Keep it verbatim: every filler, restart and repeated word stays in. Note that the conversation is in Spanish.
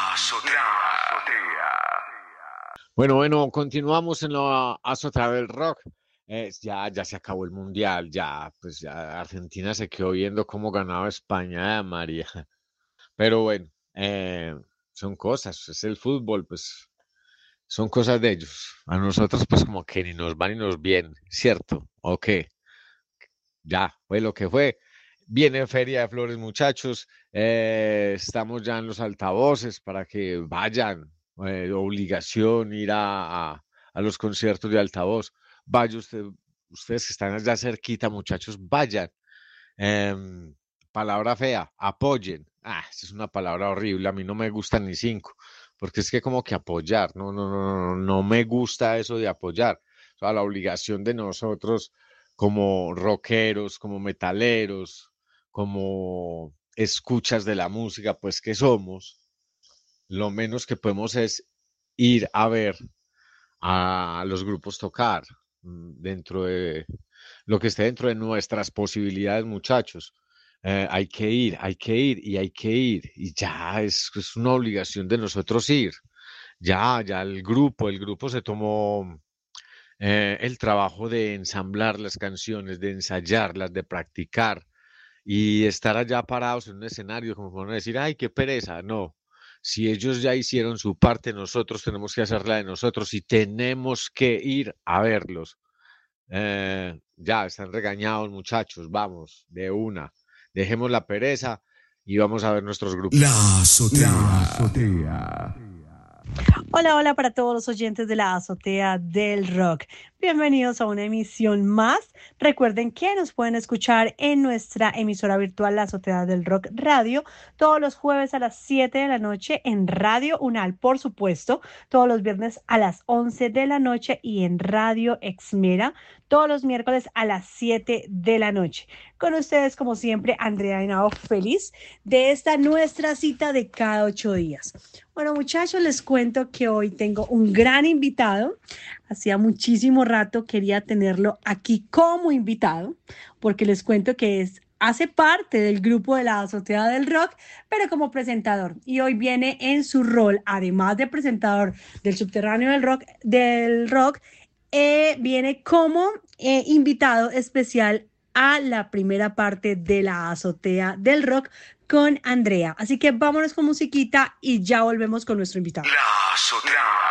Bueno, bueno, continuamos en la azotea del rock. Eh, ya, ya se acabó el mundial, ya, pues ya Argentina se quedó viendo cómo ganaba España, eh, María. Pero bueno, eh, son cosas, es el fútbol, pues son cosas de ellos. A nosotros, pues como que ni nos va ni nos viene, ¿cierto? Ok, ya, fue lo que fue. Viene Feria de Flores, muchachos. Eh, estamos ya en los altavoces para que vayan. Eh, obligación ir a, a- a los conciertos de altavoz. Vaya usted, ustedes que están allá cerquita, muchachos, vayan. Em, Palabra fea, apoyen. Ah, esa es una palabra horrible. A mí no me gusta ni cinco, porque es que como que apoyar. No, no, no, no, no no me gusta eso de apoyar. O sea, la obligación de nosotros como rockeros, como metaleros, como escuchas de la música, pues que somos, lo menos que podemos es ir a ver a los grupos tocar mm, dentro de lo que esté dentro de nuestras posibilidades, muchachos. Eh, hay que ir, hay que ir y hay que ir. Y ya es, es una obligación de nosotros ir. Ya, ya el grupo, el grupo se tomó eh, el trabajo de ensamblar las canciones, de ensayarlas, de practicar y estar allá parados en un escenario, como para no decir, ay, qué pereza. No, si ellos ya hicieron su parte, nosotros tenemos que hacer la de nosotros y tenemos que ir a verlos. Eh, ya, están regañados, muchachos, vamos, de una. Dejemos la pereza y vamos a ver nuestros grupos. La azotea. La azotea. Hola, hola para todos los oyentes de la Azotea del Rock. Bienvenidos a una emisión más. Recuerden que nos pueden escuchar en nuestra emisora virtual La Azotea del Rock Radio todos los jueves a las siete de la noche en Radio Unal, por supuesto, todos los viernes a las once de la noche y en Radio Exmera todos los miércoles a las siete de la noche. Con ustedes, como siempre, Andrea Henao, feliz de esta nuestra cita de cada ocho días. Bueno, muchachos, les cuento que hoy tengo un gran invitado. Hacía muchísimo rato quería tenerlo aquí como invitado, porque les cuento que es, hace parte del grupo de la Azotea del Rock, pero como presentador. Y hoy viene en su rol, además de presentador del Subterráneo del Rock, del rock eh, viene como eh, invitado especial a la primera parte de la Azotea del Rock con Andrea. Así que vámonos con musiquita y ya volvemos con nuestro invitado. La azotea.